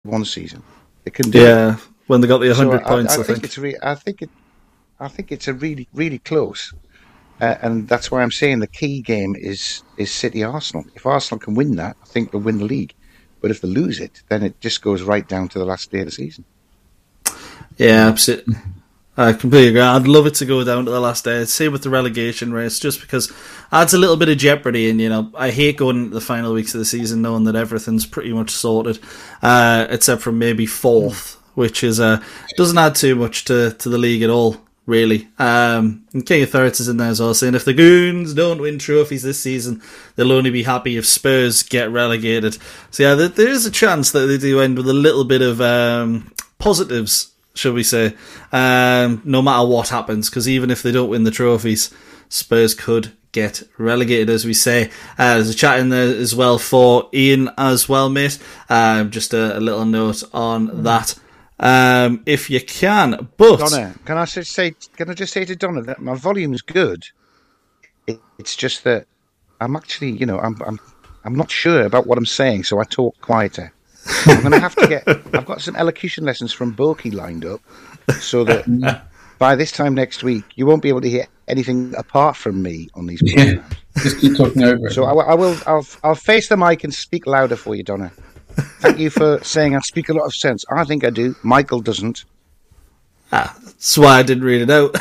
one season. They can do it. Yeah, when they got the So 100 points, I think. I think it's a really, really close. And that's why I'm saying the key game is City Arsenal. If Arsenal can win that, I think they'll win the league. But if they lose it, then it just goes right down to the last day of the season. Yeah, absolutely. I completely agree. I'd love it to go down to the last day. Same with the relegation race, just because adds a little bit of jeopardy. And, I hate going into the final weeks of the season knowing that everything's pretty much sorted, except for maybe fourth, which is doesn't add too much to the league at all, really. And King of Thirds is in there as well, saying if the Goons don't win trophies this season, they'll only be happy if Spurs get relegated. So, yeah, there is a chance that they do end with a little bit of positives, shall we say, no matter what happens, because even if they don't win the trophies, Spurs could get relegated, as we say. There's a chat in there as well for Ian as well, mate. Just a little note on that, if you can. But Donna, can I just say to Donna that my volume's good? It's just that I'm actually, I'm not sure about what I'm saying, so I talk quieter. I'm going to have to I've got some elocution lessons from Boki lined up, so that by this time next week, you won't be able to hear anything apart from me on these programs. Just keep talking over it. So I'll face the mic and speak louder for you, Donna. Thank you for saying I speak a lot of sense. I think I do. Michael doesn't. That's why I didn't read it out.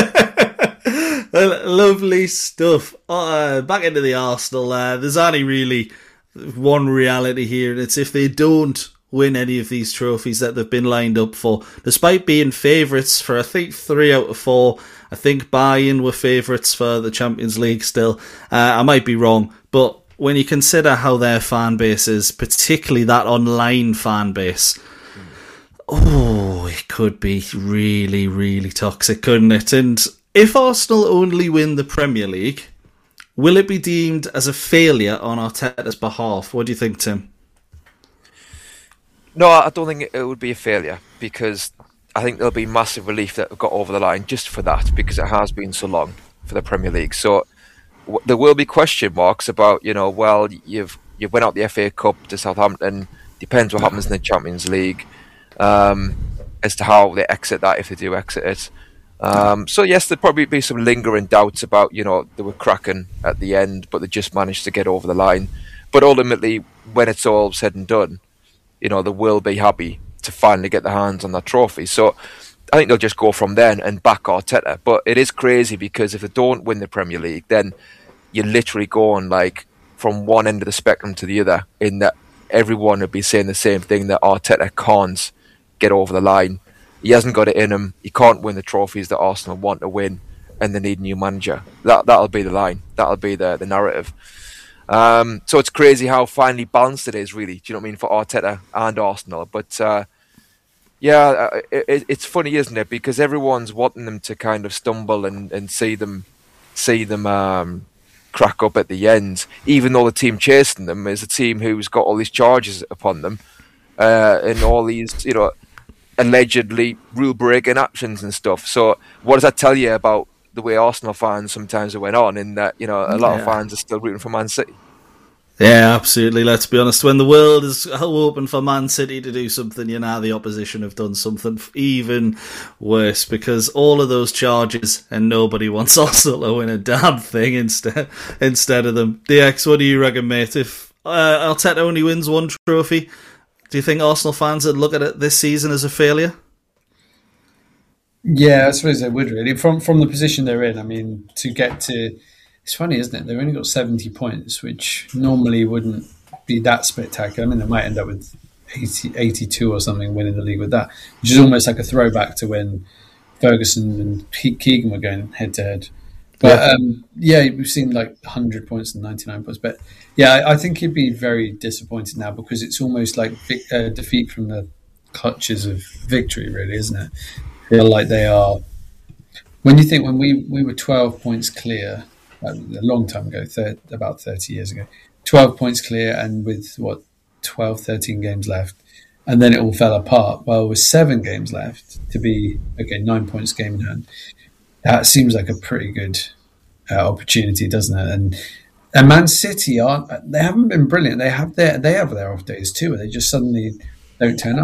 Lovely stuff. Back into the Arsenal. There's only really one reality here, and it's if they don't win any of these trophies that they've been lined up for, despite being favourites for I think 3 out of 4. I think Bayern were favourites for the Champions League still. I might be wrong, but when you consider how their fan base is, particularly that online fan base, it could be really, really toxic, couldn't it? And if Arsenal only win the Premier League, will it be deemed as a failure on Arteta's behalf? What do you think, Tim? No, I don't think it would be a failure, because I think there'll be massive relief that we've got over the line just for that, because it has been so long for the Premier League. So there will be question marks about, you've went out the FA Cup to Southampton. Depends what happens in the Champions League, as to how they exit that, if they do exit it. So yes, there'd probably be some lingering doubts about, they were cracking at the end, but they just managed to get over the line. But ultimately, when it's all said and done, they will be happy to finally get their hands on that trophy. So I think they'll just go from then and back Arteta. But it is crazy, because if they don't win the Premier League, then you're literally going from one end of the spectrum to the other, in that everyone would be saying the same thing, that Arteta can't get over the line. He hasn't got it in him. He can't win the trophies that Arsenal want to win, and they need a new manager. That'll be the line. That'll be the narrative. So it's crazy how finely balanced it is, really. Do you know what I mean, for Arteta and Arsenal? But it's funny, isn't it? Because everyone's wanting them to kind of stumble and see them crack up at the end, even though the team chasing them is a team who's got all these charges upon them, and all these, allegedly rule-breaking actions and stuff. So what does that tell you about the way Arsenal fans sometimes went on, in that, a lot of fans are still rooting for Man City? Yeah, absolutely. Let's be honest. When the world is open for Man City to do something, the opposition have done something even worse, because all of those charges, and nobody wants Arsenal to win a damn thing instead of them. DX, what do you reckon, mate? If Arteta only wins one trophy, do you think Arsenal fans would look at it this season as a failure? Yeah, I suppose they would, really. From the position they're in, I mean, to get to... It's funny, isn't it? They've only got 70 points, which normally wouldn't be that spectacular. I mean, they might end up with 82 or something, winning the league with that, which is almost like a throwback to when Ferguson and Keegan were going head-to-head. But, we've seen 100 points and 99 points. But, yeah, I think he'd be very disappointed now, because it's almost like defeat from the clutches of victory, really, isn't it? Feel like they are. When you think, when we were 12 points clear, a long time ago, about 30 years ago, 12 points clear, and with 12, 13 games left, and then it all fell apart. Well, with 7 games left to be 9 points game in hand, that seems like a pretty good opportunity, doesn't it? And Man City they haven't been brilliant. They have their off days too, where they just suddenly don't turn up.